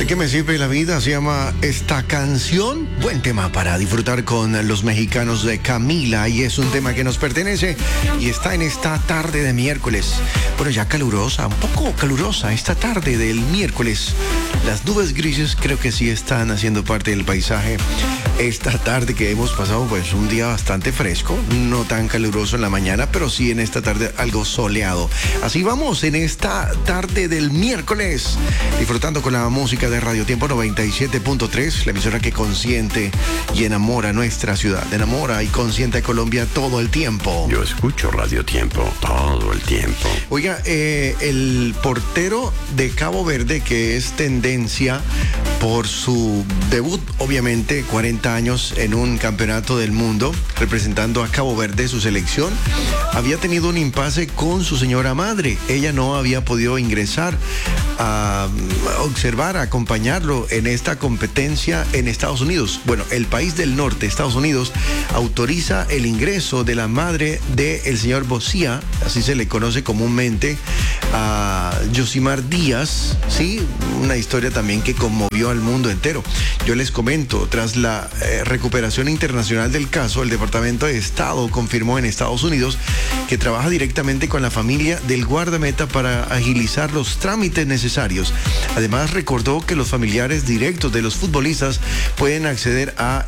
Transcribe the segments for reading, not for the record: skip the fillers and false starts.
qué me sirve la vida? Se llama esta canción. Buen tema para disfrutar con los mexicanos de Camila. Y es un tema que nos pertenece y está en esta tarde de miércoles. Bueno, ya calurosa, un poco calurosa esta tarde del miércoles. Las nubes grises creo que sí están haciendo parte del paisaje. Esta tarde que hemos pasado, pues un día bastante fresco, no tan caluroso en la mañana, pero sí en esta tarde algo soleado. Así vamos en esta tarde del miércoles, disfrutando con la música de Radio Tiempo 97.3, la emisora que consiente y enamora nuestra ciudad, enamora y consiente a Colombia todo el tiempo. Yo escucho Radio Tiempo todo el tiempo. Oiga, el portero de Cabo Verde, que es tendencia por su debut, obviamente, 40 años en un campeonato del mundo, representando a Cabo Verde, su selección, había tenido un impasse con su señora madre. Ella no había podido ingresar a observar, a acompañarlo en esta competencia en Estados Unidos. Bueno, el país del norte, Estados Unidos, autoriza el ingreso de la madre del señor Bocía, así se le conoce comúnmente, a Yosimar Díaz, ¿sí? Una historia también que conmovió al mundo entero. Yo les comento, tras la recuperación internacional del caso, el Departamento de Estado confirmó en Estados Unidos que trabaja directamente con la familia del guardameta para agilizar los trámites necesarios. Además, recordó que los familiares directos de los futbolistas pueden acceder a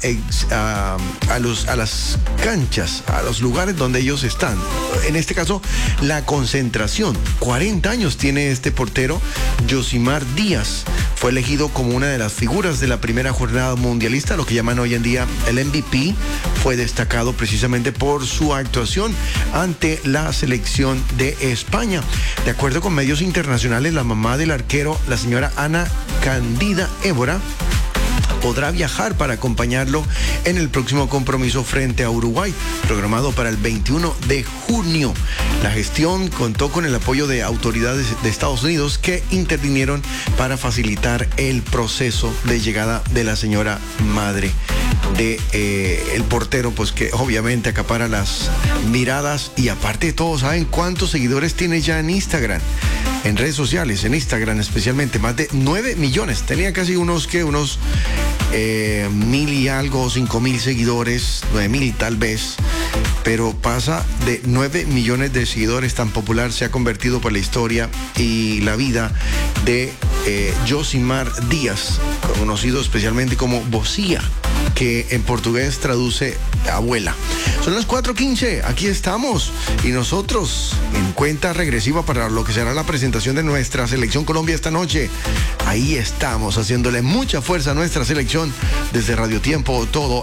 las canchas, a los lugares donde ellos están. En este caso, la concentración. 40 años tiene este portero, Yosimar Díaz. Fue elegido como una de las figuras de la primera jornada mundialista, lo que llaman hoy en día el MVP. Fue destacado precisamente por su actuación ante la selección de España. De acuerdo con medios internacionales, la mamá del arquero, la señora Ana Candida Évora, podrá viajar para acompañarlo en el próximo compromiso frente a Uruguay, programado para el 21 de junio. La gestión contó con el apoyo de autoridades de Estados Unidos que intervinieron para facilitar el proceso de llegada de la señora madre de el portero, pues que obviamente acapara las miradas y aparte de todo, ¿saben cuántos seguidores tiene ya en Instagram? En redes sociales, en Instagram especialmente, más de 9 millones. Tenía casi unos 1,000 y algo, 5,000 seguidores, 9,000 tal vez, pero pasa de 9 millones de seguidores. Tan popular se ha convertido por la historia y la vida de Yosimar Díaz, conocido especialmente como Bocía, que en portugués traduce abuela. Son las 4:15, aquí estamos y nosotros en cuenta regresiva para lo que será la presentación de nuestra selección Colombia esta noche. Ahí estamos haciéndole mucha fuerza a nuestra selección desde Radio Tiempo, todo